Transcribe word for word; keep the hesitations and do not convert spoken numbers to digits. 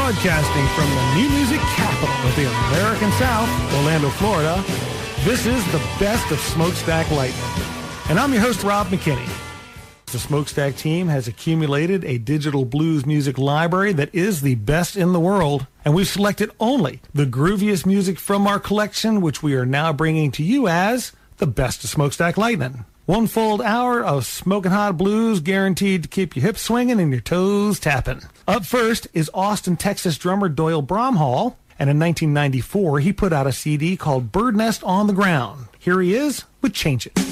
Broadcasting from the new music capital of the American South, Orlando, Florida, this is the best of Smokestack Lightning. And I'm your host, Rob McKinney. The Smokestack team has accumulated a digital blues music library that is the best in the world, and we've selected only the grooviest music from our collection, which we are now bringing to you as the best of Smokestack Lightning. One full hour of smoking hot blues guaranteed to keep your hips swinging and your toes tapping. Up first is Austin, Texas drummer Doyle Bromhall, and in nineteen ninety-four he put out a C D called Bird Nest on the Ground. Here he is with Change It.